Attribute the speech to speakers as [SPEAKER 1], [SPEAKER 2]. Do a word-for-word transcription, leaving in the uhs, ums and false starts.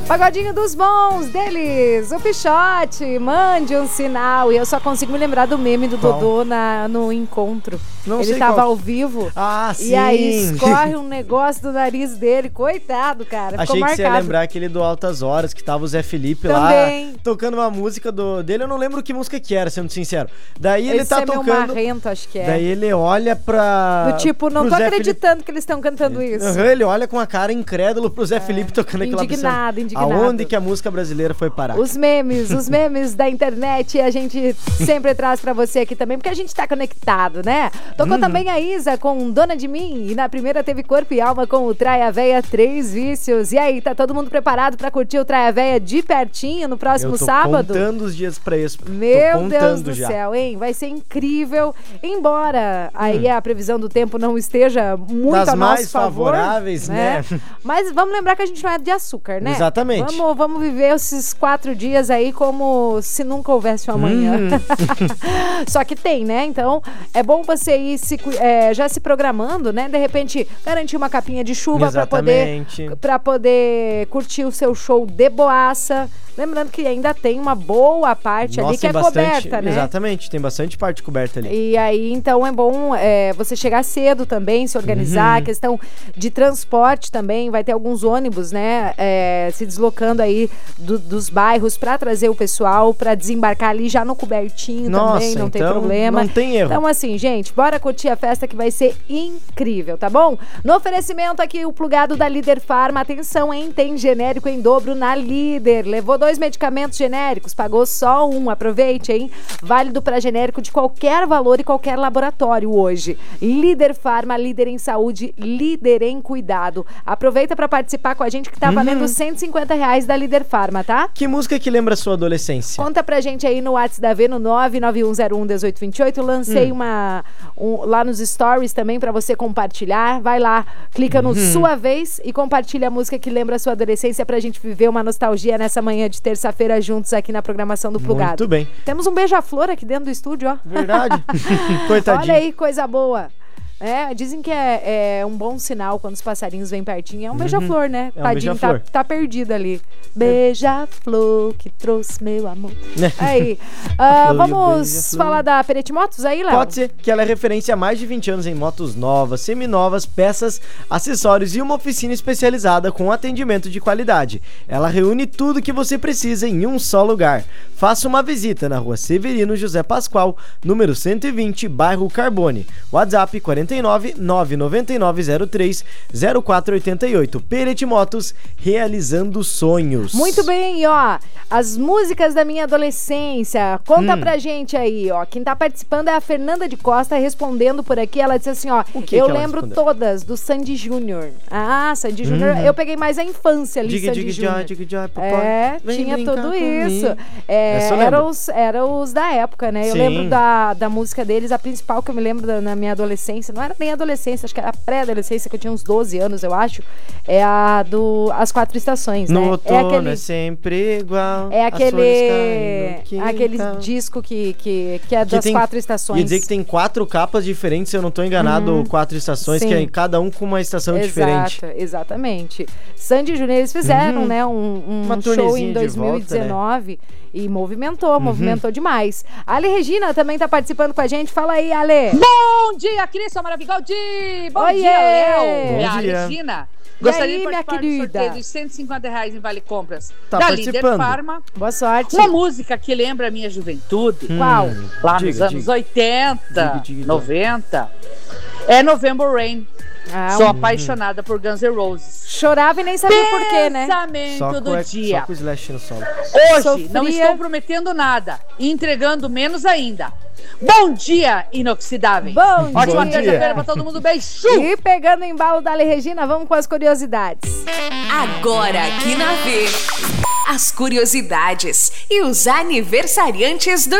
[SPEAKER 1] Pagodinho dos bons deles, o Pichote, mande um sinal. E eu só consigo me lembrar do meme do
[SPEAKER 2] Qual?
[SPEAKER 1] Dodô na, no encontro.
[SPEAKER 2] Não
[SPEAKER 1] Ele
[SPEAKER 2] sei
[SPEAKER 1] tava
[SPEAKER 2] qual.
[SPEAKER 1] ao vivo.
[SPEAKER 2] Ah, sim.
[SPEAKER 1] E aí escorre um negócio do nariz dele. Coitado, cara. Ficou
[SPEAKER 2] Achei que
[SPEAKER 1] marcado.
[SPEAKER 2] você ia lembrar aquele do Altas Horas, que tava o Zé Felipe
[SPEAKER 1] Também.
[SPEAKER 2] lá tocando uma música do, dele. Eu não lembro que música que era, sendo sincero. Daí ele
[SPEAKER 1] Esse
[SPEAKER 2] tá
[SPEAKER 1] é meu
[SPEAKER 2] tocando.
[SPEAKER 1] marrento, acho que é.
[SPEAKER 2] Daí ele olha pra.
[SPEAKER 1] Do tipo, não
[SPEAKER 2] pro
[SPEAKER 1] tô
[SPEAKER 2] Zé
[SPEAKER 1] acreditando
[SPEAKER 2] Felipe.
[SPEAKER 1] que eles estão cantando isso.
[SPEAKER 2] Uhum, ele olha com a cara incrédulo pro Zé é. Felipe tocando aquela música.
[SPEAKER 1] Indignado, indignado.
[SPEAKER 2] Aonde que a música brasileira foi parar?
[SPEAKER 1] Os memes, os memes da internet, a gente sempre traz pra você aqui também, porque a gente tá conectado, né? Tocou
[SPEAKER 2] Uhum.
[SPEAKER 1] também a Isa com Dona de Mim, e na primeira teve Corpo e Alma com o Traia Véia Três Vícios. E aí, tá todo mundo preparado pra curtir o Traia Véia de pertinho no próximo
[SPEAKER 2] Eu tô
[SPEAKER 1] sábado?
[SPEAKER 2] contando os dias pra isso.
[SPEAKER 1] Meu
[SPEAKER 2] tô
[SPEAKER 1] Deus do
[SPEAKER 2] já.
[SPEAKER 1] céu, hein? Vai ser incrível. Embora aí a previsão do tempo não esteja muito
[SPEAKER 2] Das
[SPEAKER 1] a nosso
[SPEAKER 2] mais
[SPEAKER 1] favor,
[SPEAKER 2] favoráveis, né?
[SPEAKER 1] Mas vamos lembrar que a gente não é de açúcar, né?
[SPEAKER 2] Exatamente.
[SPEAKER 1] Vamos, vamos viver esses quatro dias aí como se nunca houvesse um amanhã.
[SPEAKER 2] Hum.
[SPEAKER 1] Só que tem, né? Então é bom você ir se, é, já se programando, né? De repente garantir uma capinha de chuva para poder, pra poder curtir o seu show de boaça. Lembrando que ainda tem uma boa parte
[SPEAKER 2] Nossa,
[SPEAKER 1] ali que é
[SPEAKER 2] bastante,
[SPEAKER 1] coberta, né?
[SPEAKER 2] Exatamente, tem bastante parte coberta ali.
[SPEAKER 1] E aí, então, é bom é, você chegar cedo também, se organizar.
[SPEAKER 2] Uhum.
[SPEAKER 1] A questão de transporte também, vai ter alguns ônibus, né? É, se deslocando aí do, dos bairros para trazer o pessoal, para desembarcar ali já no cobertinho. Nossa, também, não
[SPEAKER 2] então,
[SPEAKER 1] tem problema.
[SPEAKER 2] Não tem erro.
[SPEAKER 1] Então, assim, gente, bora curtir a festa que vai ser incrível, tá bom? No oferecimento aqui, o plugado da Líder Farma. Atenção, hein? Tem genérico em dobro na Líder. Levou dois medicamentos genéricos, pagou só um. Aproveite, hein? Válido para genérico de qualquer valor e qualquer laboratório hoje. Líder Farma, líder em saúde, líder em cuidado. Aproveita para participar com a gente que tá valendo uhum. cento e cinquenta reais da Líder Farma, tá?
[SPEAKER 2] Que música que lembra a sua adolescência?
[SPEAKER 1] Conta pra gente aí no WhatsApp da V, no nove nove um zero um um oito dois oito. Lancei hum. uma um, lá nos stories também pra você compartilhar. Vai lá, clica no uhum. Sua Vez e compartilha a música que lembra a sua adolescência pra gente viver uma nostalgia nessa manhã de terça-feira juntos aqui na programação do Plugado.
[SPEAKER 2] Muito bem.
[SPEAKER 1] Temos um beija-flor aqui dentro do estúdio, ó.
[SPEAKER 2] Verdade. Coitadinho.
[SPEAKER 1] Olha aí, coisa boa. É, dizem que é, é um bom sinal quando os passarinhos vêm pertinho. É um uhum. beija-flor, né?
[SPEAKER 2] É um
[SPEAKER 1] Tadinho,
[SPEAKER 2] beija-flor.
[SPEAKER 1] Tá, tá perdido ali. Beija-flor que trouxe meu amor. Aí, uh, vamos falar da Perete Motos aí, Léo?
[SPEAKER 2] Pode ser, que ela é referência há mais de vinte anos em motos novas, seminovas, peças, acessórios e uma oficina especializada com atendimento de qualidade. Ela reúne tudo que você precisa em um só lugar. Faça uma visita na rua Severino José Pascoal, número cento e vinte, bairro Carbone. WhatsApp quarenta e nove, nove nove nove zero três, zero quatro oito oito. Perete Motos, realizando sonhos.
[SPEAKER 1] Muito bem, ó, as músicas da minha adolescência. Conta hum. pra gente aí, ó. Quem tá participando é a Fernanda de Costa, respondendo por aqui. Ela disse assim, ó,
[SPEAKER 2] que
[SPEAKER 1] eu
[SPEAKER 2] que
[SPEAKER 1] lembro todas do Sandy Júnior. Ah, Sandy Júnior, uhum. eu peguei mais a infância ali, dig, Sandy dig, Júnior. Dig, dig, é, vem tinha tudo isso. É, eram os, era os da época, né? Eu Sim. lembro da, da música deles, a principal que eu me lembro da, na minha adolescência, não era nem adolescência, acho que era pré-adolescência, que eu tinha uns doze anos, eu acho, é a do As Quatro Estações,
[SPEAKER 2] no
[SPEAKER 1] né?
[SPEAKER 2] outono
[SPEAKER 1] é, aquele,
[SPEAKER 2] é sempre igual.
[SPEAKER 1] É aquele aquele disco que, que, que é que das tem, quatro estações.
[SPEAKER 2] Ia dizer que tem quatro capas diferentes, se eu não tô enganado, uhum. quatro estações, Sim. que é cada um com uma estação
[SPEAKER 1] Exato,
[SPEAKER 2] diferente.
[SPEAKER 1] Exatamente. Sandy Júnior, eles fizeram, uhum. né, um, um show em dois mil e dezenove, volta, né? E movimentou, uhum. movimentou demais. A Ale Regina também tá participando com a gente. Fala aí, Ale.
[SPEAKER 3] Bom dia, Cris, sou maravilhosa. Bom
[SPEAKER 1] Oiê.
[SPEAKER 3] dia, Léo.
[SPEAKER 2] Bom
[SPEAKER 3] e a
[SPEAKER 2] dia.
[SPEAKER 3] Regina.
[SPEAKER 1] E
[SPEAKER 3] Gostaria
[SPEAKER 1] aí,
[SPEAKER 3] de
[SPEAKER 1] minha
[SPEAKER 3] participar
[SPEAKER 1] querida?
[SPEAKER 3] do sorteio dos cento e cinquenta reais em Vale Compras
[SPEAKER 2] tá
[SPEAKER 3] da
[SPEAKER 2] participando.
[SPEAKER 3] Líder Farma.
[SPEAKER 1] Boa sorte.
[SPEAKER 3] Uma música que lembra a minha juventude.
[SPEAKER 2] Hum,
[SPEAKER 1] Qual?
[SPEAKER 3] Lá
[SPEAKER 2] diga,
[SPEAKER 3] nos anos
[SPEAKER 2] diga.
[SPEAKER 3] oitenta,
[SPEAKER 2] Diga, diga,
[SPEAKER 3] noventa. É November Rain.
[SPEAKER 1] Ah,
[SPEAKER 3] Sou
[SPEAKER 1] um...
[SPEAKER 3] apaixonada por Guns N' Roses.
[SPEAKER 1] Chorava e nem sabia por quê, né?
[SPEAKER 3] Pensamento
[SPEAKER 2] Só
[SPEAKER 3] do
[SPEAKER 2] com,
[SPEAKER 3] dia.
[SPEAKER 2] Só com o Slash no solo.
[SPEAKER 3] Hoje
[SPEAKER 1] Sofria.
[SPEAKER 3] não estou prometendo nada e entregando menos ainda. Bom dia, inoxidáveis.
[SPEAKER 1] Bom
[SPEAKER 3] Ótima
[SPEAKER 1] dia.
[SPEAKER 3] terça-feira pra todo mundo. Beijo.
[SPEAKER 1] E pegando o embalo da Ale Regina, vamos com as curiosidades.
[SPEAKER 4] Agora aqui na V, as curiosidades e os aniversariantes do